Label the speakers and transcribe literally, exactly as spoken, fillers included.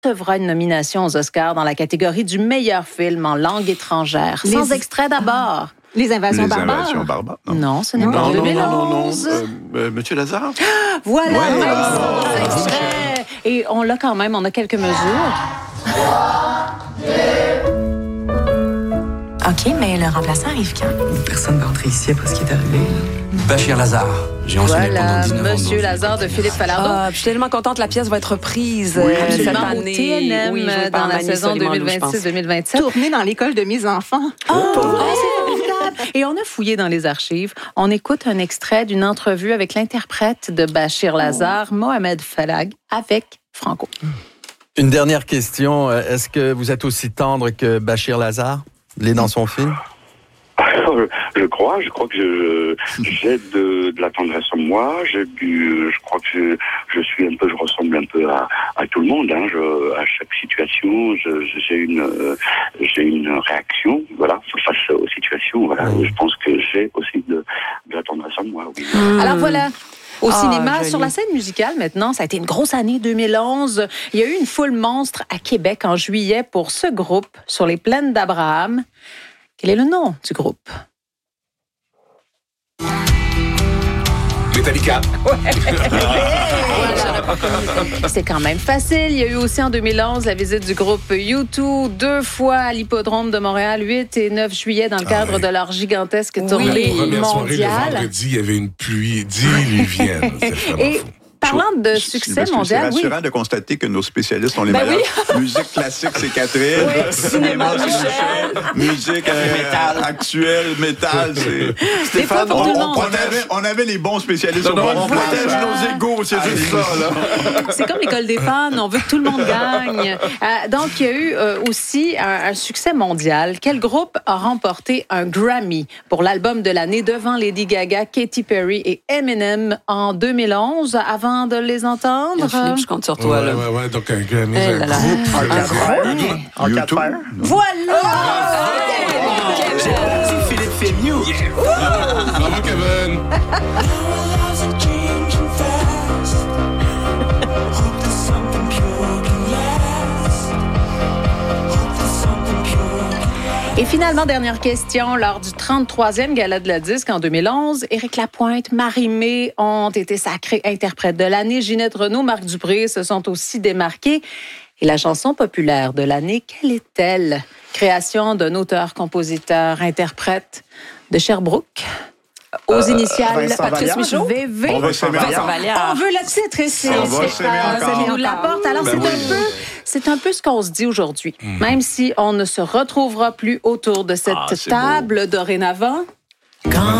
Speaker 1: recevra une nomination aux Oscars dans la catégorie du meilleur film en langue étrangère.
Speaker 2: Les...
Speaker 1: Sans extrait d'abord.
Speaker 2: Les invasions
Speaker 3: Les
Speaker 2: barbares.
Speaker 3: invasions barbares.
Speaker 1: Non, non ce n'est pas
Speaker 3: non,
Speaker 1: en deux mille
Speaker 3: non, non, non,
Speaker 1: onze.
Speaker 3: non. Euh, euh, Monsieur Lazare.
Speaker 1: Voilà,
Speaker 3: Ouais,
Speaker 1: même
Speaker 3: ah,
Speaker 1: sans extrait. Et on l'a quand même, on a quelques mesures.
Speaker 4: OK, mais le remplaçant arrive quand?
Speaker 5: Personne va entrer ici après ce qui est arrivé. Là.
Speaker 6: Bachir Lazare. J'ai enseigné
Speaker 1: Voilà,
Speaker 6: pendant dix-neuf ans.
Speaker 1: Monsieur Lazare de Philippe Falardeau.
Speaker 2: Ah, je suis tellement contente, la pièce va être reprise
Speaker 1: Oui,
Speaker 2: euh, cette
Speaker 1: absolument,
Speaker 2: année.
Speaker 1: au T N M
Speaker 2: oui, jouée
Speaker 1: dans
Speaker 2: par
Speaker 1: la
Speaker 2: Mani
Speaker 1: saison
Speaker 2: Soliman,
Speaker 1: deux mille vingt-six deux mille vingt-sept.
Speaker 2: Tournée dans l'école de mes enfants.
Speaker 1: Oh, oh, c'est formidable! Et on a fouillé dans les archives. On écoute un extrait d'une entrevue avec l'interprète de Bachir Lazare, Mohamed Falag, avec Franco.
Speaker 7: Une dernière question. Est-ce que vous êtes aussi tendre que Bachir Lazare? Il est dans son film?
Speaker 8: Je crois, je crois que je, j'ai de, de la tendresse en moi. J'ai du, je crois que je, je suis un peu, je ressemble un peu à, à tout le monde. Hein. Je, à chaque situation, je, j'ai une, euh, j'ai une réaction, voilà, face aux situations. Voilà, mmh. Je pense que j'ai aussi de, de la tendresse en moi. Oui.
Speaker 1: Mmh. Alors voilà. Au
Speaker 2: ah,
Speaker 1: cinéma,
Speaker 2: joli.
Speaker 1: sur la scène musicale maintenant, ça a été une grosse année deux mille onze. Il y a eu une foule monstre à Québec en juillet pour ce groupe sur les plaines d'Abraham. Quel est le nom du groupe?
Speaker 6: Metallica.
Speaker 1: Ouais. C'est quand même facile. Il y a eu aussi en deux mille onze la visite du groupe U deux, deux fois à l'hippodrome de Montréal, huit et neuf juillet, dans le cadre ah ouais. de leur gigantesque
Speaker 9: oui.
Speaker 1: tournée
Speaker 9: La première
Speaker 1: mondiale.
Speaker 9: soirée, le vendredi, il y avait une pluie diluvienne. C'est vraiment
Speaker 1: et
Speaker 9: fou.
Speaker 1: Parlant de succès
Speaker 3: je, je,
Speaker 1: mondial,
Speaker 3: c'est rassurant
Speaker 1: oui.
Speaker 3: de constater que nos spécialistes sont les
Speaker 1: ben
Speaker 3: meilleurs.
Speaker 1: Oui.
Speaker 3: Musique classique, c'est Catherine.
Speaker 1: Oui, cinéma, c'est
Speaker 3: Michel. Musique euh, métal. actuelle, métal, c'est
Speaker 1: Stéphane.
Speaker 3: On,
Speaker 1: on,
Speaker 3: on, on, avait, on avait les bons spécialistes
Speaker 9: non,
Speaker 3: au bon
Speaker 9: on
Speaker 3: protège nos égos, c'est juste ça. Là.
Speaker 1: C'est comme l'école des fans, on veut que tout le monde gagne. Euh, donc, il y a eu euh, aussi un, un succès mondial. Quel groupe a remporté un Grammy pour l'album de l'année devant Lady Gaga, Katy Perry et Eminem en deux mille onze, avant de les entendre?
Speaker 2: Philippe, je compte sur toi.
Speaker 9: Ouais,
Speaker 2: là.
Speaker 9: ouais, ouais, donc un Grammy,
Speaker 2: Eh
Speaker 9: un
Speaker 2: là là.
Speaker 9: groupe.
Speaker 3: En quatre heures.
Speaker 1: Voilà!
Speaker 7: C'est Philippe Fémieux.
Speaker 9: Bravo, Kevin.
Speaker 1: Et finalement, dernière question. Lors du trente-troisième Gala de la disque en deux mille onze, Éric Lapointe, Marie-Mé ont été sacrés interprètes de l'année. Ginette Renault, Marc Dupré se sont aussi démarqués. Et la chanson populaire de l'année, quelle est-elle? Création d'un auteur, compositeur, interprète de Sherbrooke. Aux euh, initiales,
Speaker 2: Vincent
Speaker 1: Patrice
Speaker 2: Vallière.
Speaker 1: Michaud. V V.
Speaker 3: On va s'aimer
Speaker 2: Vincent
Speaker 3: encore.
Speaker 2: Vallière.
Speaker 1: On veut le titre ici.
Speaker 3: On va s'aimer encore.
Speaker 1: Ça nous l'apporte. Alors,
Speaker 3: Ben
Speaker 1: c'est,
Speaker 3: oui.
Speaker 1: un peu, c'est un peu ce qu'on se dit aujourd'hui. Mmh. Même si on ne se retrouvera plus autour de cette
Speaker 3: ah,
Speaker 1: table
Speaker 3: beau.
Speaker 1: dorénavant.
Speaker 4: Quand